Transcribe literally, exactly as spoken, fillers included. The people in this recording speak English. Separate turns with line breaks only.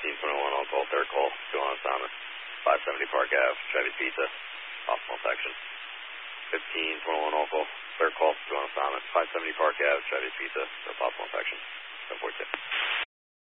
fifteen twenty-one on call, third call, two on assignment, five seventy Park Ave, Chevy Pizza, possible infection. fifteen twenty-one on call, third call, two on assignment, five seventy Park Ave, Chevy Pizza, no possible infection. ten forty-two.